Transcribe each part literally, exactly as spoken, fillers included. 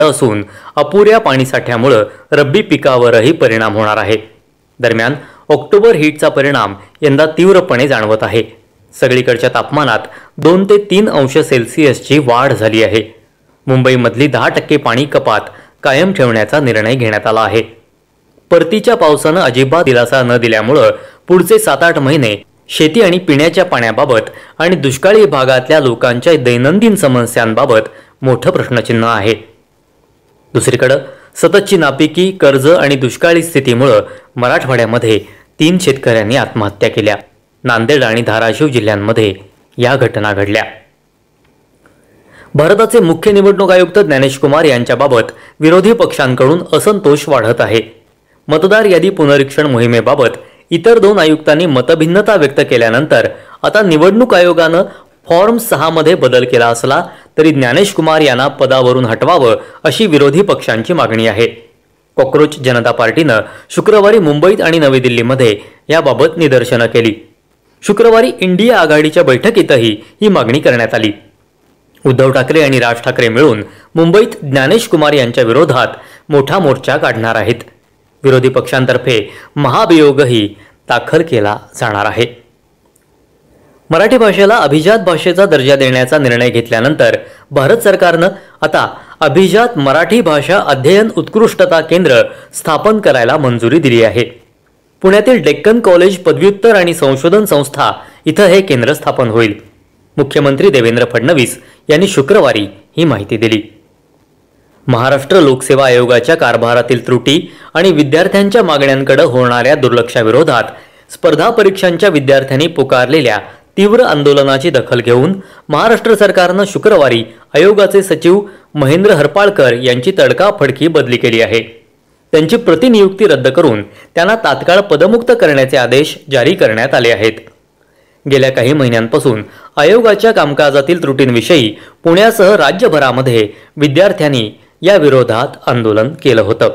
असून अपुऱ्या पाणीसाठ्यामुळे रब्बी पिकावरही परिणाम होणार आहे। दरम्यान ऑक्टोबर हीटचा परिणाम यंदा तीव्रपणे जाणवत आहे। सगळीकडच्या तापमानात दोन ते तीन अंश सेल्सिअसची वाढ झाली आहे। मुंबईमधली दहा टक्के पाणी कपात कायम ठेवण्याचा निर्णय घेण्यात आला आहे। परतीच्या पावसानं अजिबात दिलासा न दिल्यामुळे पुढचे सात आठ महिने शेती आणि पिण्याच्या पाण्याबाबत आणि दुष्काळी भागातल्या लोकांच्या दैनंदिन समस्यांबाबत मोठं प्रश्नचिन्ह आहे। दुसरीकडे सततची नापिकी, कर्ज आणि दुष्काळी स्थितीमुळे मराठवाड्यामध्ये तीन शेतकऱ्यांनी आत्महत्या केल्या। नांदेड आणि धाराशिव जिल्ह्यांमध्ये या घटना घडल्या। भारताचे मुख्य निवडणूक आयुक्त ज्ञानेश कुमार यांच्याबाबत विरोधी पक्षांकडून असंतोष वाढत आहे। मतदार यादी पुनरीक्षण मोहिमेबाबत इतर दोन आयुक्तांनी मतभिन्नता व्यक्त केल्यानंतर आता निवडणूक आयोगानं फॉर्म सहा मध्ये बदल केला असला तरी ज्ञानेश कुमार यांना पदावरून हटवावं अशी विरोधी पक्षांची मागणी आहे। कॉक्रोच जनता पार्टीनं शुक्रवारी मुंबईत आणि नवी दिल्लीमध्ये याबाबत निदर्शनं केली। शुक्रवारी इंडिया आघाडीच्या बैठकीतही ही मागणी करण्यात आली। उद्धव ठाकरे आणि राज ठाकरे मिळून मुंबईत ज्ञानेश कुमार यांच्या विरोधात मोठा मोर्चा काढणार आहेत। विरोधी पक्षांतर्फे महाभियोगही दाखल केला जाणार आहे। मराठी भाषेला अभिजात भाषेचा दर्जा देण्याचा निर्णय घेतल्यानंतर भारत सरकारनं आता अभिजात मराठी भाषा अध्ययन उत्कृष्टता केंद्र स्थापन करायला मंजुरी दिली आहे। पुण्यातील डेक्कन कॉलेज पदव्युत्तर आणि संशोधन संस्था इथं हे केंद्र स्थापन होईल। मुख्यमंत्री देवेंद्र फडणवीस यांनी शुक्रवारी ही माहिती दिली। महाराष्ट्र लोकसेवा आयोगाच्या कारभारातील त्रुटी आणि विद्यार्थ्यांच्या मागण्यांकडे होणाऱ्या दुर्लक्षाविरोधात स्पर्धा परीक्षांच्या विद्यार्थ्यांनी पुकारलेल्या तीव्र आंदोलनाची दखल घेऊन महाराष्ट्र सरकारनं शुक्रवारी आयोगाचे सचिव महेंद्र हरपाळकर यांची तडकाफडकी बदली केली आहे। त्यांची प्रतिनियुक्ती रद्द करून त्यांना तात्काळ पदमुक्त करण्याचे आदेश जारी करण्यात आले आहेत। गेल्या काही महिन्यांपासून आयोगाच्या कामकाजातील त्रुटींविषयी पुण्यासह राज्यभरामध्ये विद्यार्थ्यांनी या विरोधात आंदोलन केलं होतं।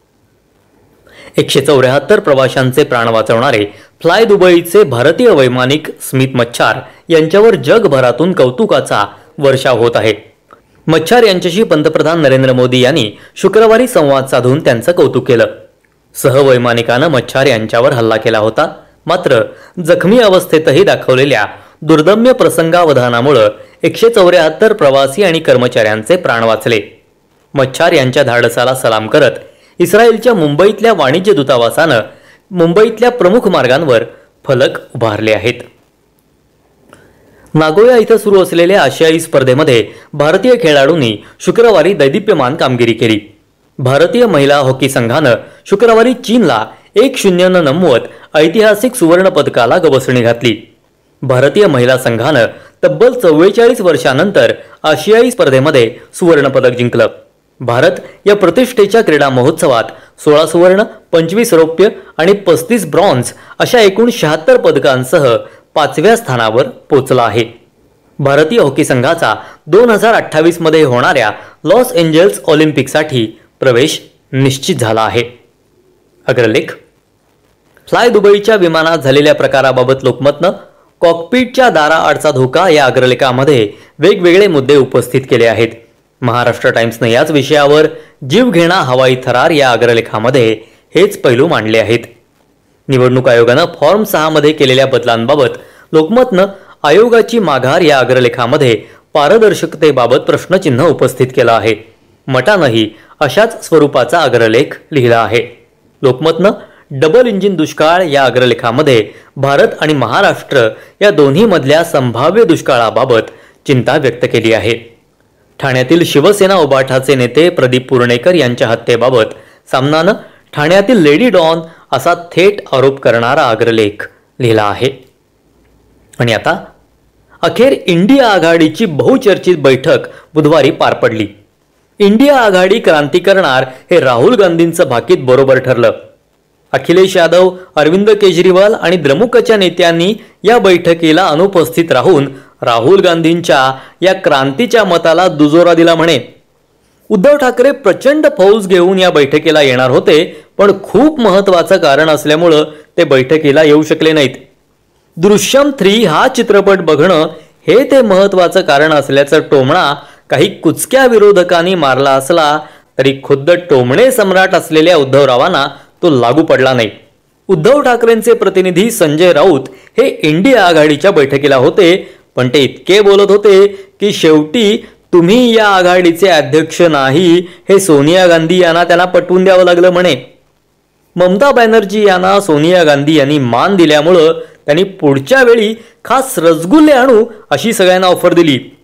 एकशे चौऱ्याहत्तर प्रवाशांचे प्राण वाचवणारे फ्लाय दुबईचे भारतीय वैमानिक स्मित मच्छार यांच्यावर जगभरातून कौतुकाचा वर्षाव होत आहे। मच्छार यांच्याशी पंतप्रधान नरेंद्र मोदी यांनी शुक्रवारी संवाद साधून त्यांचं कौतुक केलं। सहवैमानिकानं मच्छार यांच्यावर हल्ला केला होता, मात्र जखमी अवस्थेतही दाखवलेल्या दुर्दम्य प्रसंगावधानामुळे एकशे चौऱ्याहत्तर प्रवासी आणि कर्मचाऱ्यांचे प्राण वाचले। मच्छार यांच्या धाडसाला सलाम करत इस्रायलच्या मुंबईतल्या वाणिज्य दूतावासानं मुंबईतल्या प्रमुख मार्गांवर फलक उभारले आहेत। नागोया इथं सुरू असलेल्या आशियाई स्पर्धेमध्ये भारतीय खेळाडूंनी शुक्रवारी दैदिप्यमान कामगिरी केली। भारतीय महिला हॉकी संघानं शुक्रवारी चीनला एक शून्यनं नमवत ऐतिहासिक सुवर्ण पदकाला गवसणी घातली। भारतीय महिला संघानं तब्बल चव्वेचाळीस वर्षांनंतर आशियाई स्पर्धेमध्ये सुवर्ण पदक जिंकलं। भारत या प्रतिष्ठेच्या क्रीडा महोत्सवात सोळा सुवर्ण, पंचवीस रौप्य आणि पस्तीस ब्रॉन्झ अशा एकूण शहात्तर पदकांसह पाचव्या स्थानावर पोहोचला आहे। भारतीय हॉकी संघाचा दोन हजार अठ्ठावीस मध्ये होणाऱ्या लॉस एंजल्स ऑलिम्पिकसाठी प्रवेश निश्चित झाला आहे। अग्रलेख फ्लाय दुबईच्या विमानात झालेल्या प्रकाराबाबत लोकमतनं कॉकपिटच्या दाराआडचा धोका या अग्रलेखामध्ये वेगवेगळे मुद्दे उपस्थित केले आहेत। महाराष्ट्र टाइम्सनं याच विषयावर जीवघेणा हवाई थरार या अग्रलेखामध्ये हेच पैलू मांडले आहेत। निवडणूक आयोगानं फॉर्म सहा मध्ये केलेल्या बदलांबाबत लोकमतनं आयोगाची माघार या अग्रलेखामध्ये पारदर्शकतेबाबत प्रश्नचिन्ह उपस्थित केलं आहे। मटानंही अशाच स्वरूपाचा अग्रलेख लिहिला आहे। लोकमतनं डबल इंजिन दुष्काळ या अग्रलेखामध्ये भारत आणि महाराष्ट्र या दोन्ही मधल्या संभाव्य दुष्काळाबाबत चिंता व्यक्त केली आहे। ठाण्यातील शिवसेना उबाठाचे नेते प्रदीप पुर्णेकर यांच्या हत्येबाबत सामनानं ठाण्यातील लेडी डॉन असा थेट आरोप करणारा अग्रलेख लिहिला आहे। आणि आता अखेर इंडिया आघाडीची बहुचर्चित बैठक बुधवारी पार पडली। इंडिया आघाडी क्रांती करणार हे राहुल गांधींचं भाकीत बरोबर ठरलं। अखिलेश यादव, अरविंद केजरीवाल आणि द्रमुकच्या नेत्यांनी या बैठकीला अनुपस्थित राहून राहुल गांधींच्या या क्रांतीच्या मताला दुजोरा दिला म्हणे। उद्धव ठाकरे प्रचंड फौज घेऊन या बैठकीला येणार होते, पण खूप महत्त्वाचं कारण असल्यामुळे ते बैठकीला येऊ शकले नाहीत। दृश्यम थ्री हा चित्रपट बघणं हे ते महत्त्वाचं कारण असल्याचं टोमणा काही कुचक्या विरोधकांनी मारला असला तरी खुद्द टोमणे सम्राट असलेल्या उद्धवरावांना तो लागू पडला नाही. उद्धव ठाकरेंचे प्रतिनिधी संजय राऊत हे इंडिया आघाडीच्या बैठकीला होते, पण ते इतके बोलत होते की शेवटी तुम्ही या आघाडीचे अध्यक्ष नाही हे सोनिया गांधी यांना त्यांना पटवून द्यावं लागलं म्हणे. ममता बॅनर्जी यांना सोनिया गांधी यांनी मान दिल्यामुळं त्यांनी पुढच्या वेळी खास रसगुल्ले आणू अशी सगळ्यांना ऑफर दिली.